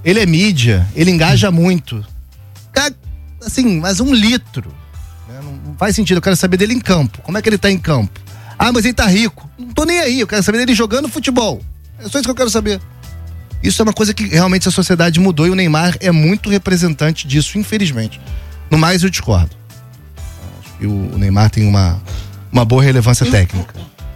ele é mídia, ele engaja muito. Assim, mas 1 litro. Né? Não faz sentido, eu quero saber dele em campo. Como é que ele tá em campo? Ah, mas ele tá rico. Não tô nem aí, eu quero saber dele jogando futebol. É só isso que eu quero saber. Isso é uma coisa que realmente a sociedade mudou e o Neymar é muito representante disso, infelizmente. No mais, eu discordo. Acho que o Neymar tem uma boa relevância técnica.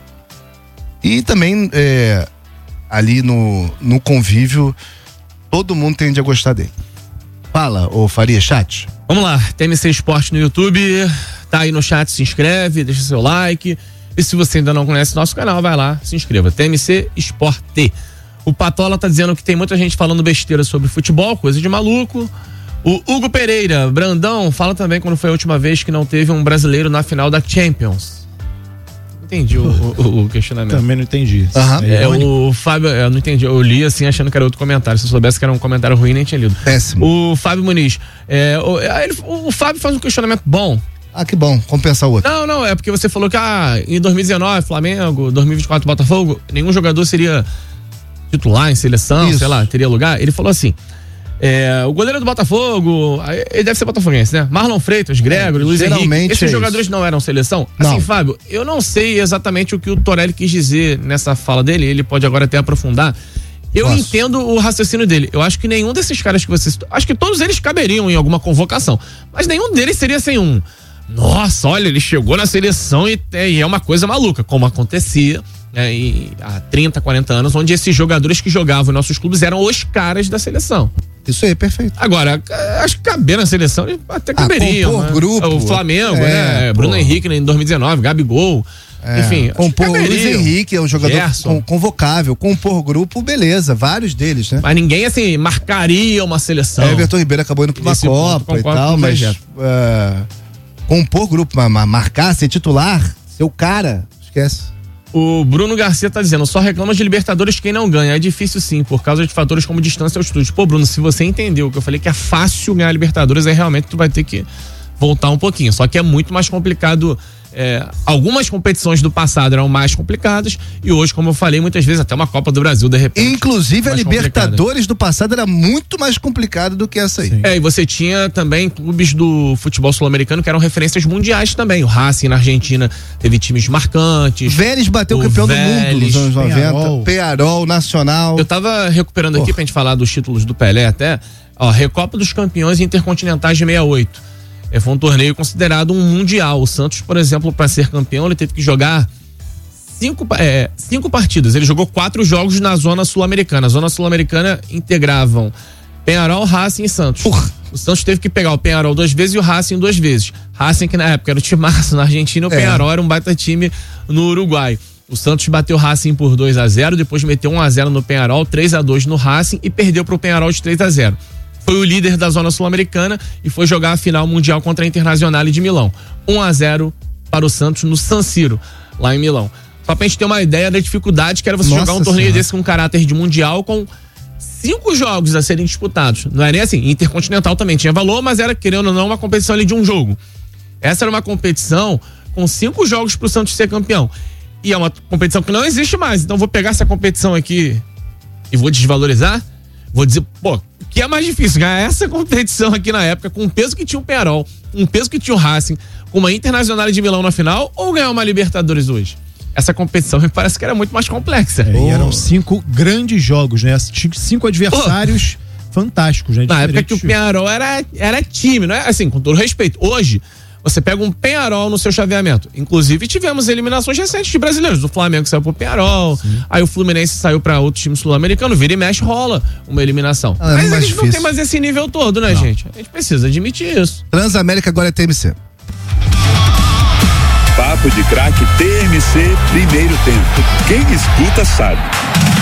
E também, ali no convívio, todo mundo tende a gostar dele. Fala, ô Faria, chat. Vamos lá, TMC Esporte no YouTube, tá aí no chat, se inscreve, deixa seu like. E se você ainda não conhece nosso canal, vai lá, se inscreva. TMC Esporte. O Patola tá dizendo que tem muita gente falando besteira sobre futebol, coisa de maluco. O Hugo Pereira, Brandão, fala também quando foi a última vez que não teve um brasileiro na final da Champions. Entendi o questionamento. Também não entendi. O Fábio, eu não entendi. Eu li assim achando que era outro comentário. Se eu soubesse que era um comentário ruim, nem tinha lido. Péssimo. O Fábio Muniz. O Fábio faz um questionamento bom. Ah, que bom. Compensa o outro. Não, é porque você falou que em 2019, Flamengo, 2024, Botafogo, nenhum jogador seria titular em seleção, sei lá, teria lugar. Ele falou assim. O goleiro do Botafogo, ele deve ser botafoguense, né? Marlon Freitas, Gregory, Luiz Henrique. Esses jogadores não eram seleção? Não. Assim, Fábio, eu não sei exatamente o que o Torelli quis dizer nessa fala dele, ele pode agora até aprofundar. Eu entendo o raciocínio dele. Eu acho que nenhum desses caras que você citou, acho que todos eles caberiam em alguma convocação, mas nenhum deles seria sem um. Nossa, olha, ele chegou na seleção e é uma coisa maluca, como acontecia há 30, 40 anos, onde esses jogadores que jogavam em nossos clubes eram os caras da seleção. Isso aí, perfeito. Agora, acho que caber na seleção até caberia. Compor grupo. O Flamengo, né? Bruno Henrique em 2019, Gabigol. Enfim, compor Luiz Henrique é um jogador convocável. Compor grupo, beleza, vários deles, né? Mas ninguém, assim, marcaria uma seleção. Everton Ribeiro acabou indo pra uma Copa e tal, mas compor grupo, marcar, ser titular, ser o cara, esquece. O Bruno Garcia tá dizendo, só reclama de Libertadores quem não ganha. É difícil sim, por causa de fatores como distância ao estúdio. Pô, Bruno, se você entendeu o que eu falei que é fácil ganhar Libertadores, aí realmente tu vai ter que voltar um pouquinho. Só que é muito mais complicado. Algumas competições do passado eram mais complicadas e hoje, como eu falei, muitas vezes até uma Copa do Brasil, de repente. Inclusive a Libertadores do passado era muito mais complicada do que essa aí. Sim. E você tinha também clubes do futebol sul-americano que eram referências mundiais também. O Racing na Argentina teve times marcantes. Vélez bateu o campeão do mundo nos anos 90. Peñarol, Nacional. Eu tava recuperando aqui pra gente falar dos títulos do Pelé até. Recopa dos Campeões Intercontinentais de 68. Foi um torneio considerado um mundial. O Santos, por exemplo, para ser campeão, ele teve que jogar 5 partidas. Ele jogou 4 jogos na Zona Sul-Americana. A Zona Sul-Americana integravam Peñarol, Racing e Santos. O Santos teve que pegar o Peñarol 2 vezes e o Racing 2 vezes. Racing, que na época era o timaço na Argentina, o Peñarol era um baita time no Uruguai. O Santos bateu o Racing por 2-0, depois meteu 1-0 no Peñarol, 3-2 no Racing e perdeu pro Peñarol de 3-0. Foi o líder da Zona Sul-Americana e foi jogar a final mundial contra a Internazionale de Milão. 1-0 para o Santos no San Siro, lá em Milão. Só pra gente ter uma ideia da dificuldade que era você jogar um torneio desse com caráter de mundial, com 5 jogos a serem disputados. Não era nem assim, Intercontinental também tinha valor, mas era, querendo ou não, uma competição ali de um jogo. Essa era uma competição com 5 jogos pro Santos ser campeão. E é uma competição que não existe mais. Então vou pegar essa competição aqui e vou desvalorizar? Vou dizer, o que é mais difícil? Ganhar essa competição aqui na época, com o peso que tinha o Peñarol, com o peso que tinha o Racing, com uma Internazionale de Milão na final, ou ganhar uma Libertadores hoje? Essa competição me parece que era muito mais complexa. E eram 5 grandes jogos, né? 5 adversários fantásticos, né? Na época que o Peñarol era time, não é? Assim, com todo respeito. Hoje, você pega um Peñarol no seu chaveamento. Inclusive, tivemos eliminações recentes de brasileiros. O Flamengo saiu pro Peñarol, aí o Fluminense saiu pra outro time sul-americano, vira e mexe, rola uma eliminação. Mas eles não tem mais esse nível todo, né, gente? A gente precisa admitir isso. Transamérica agora é TMC. Papo de Craque TMC, primeiro tempo. Quem escuta sabe.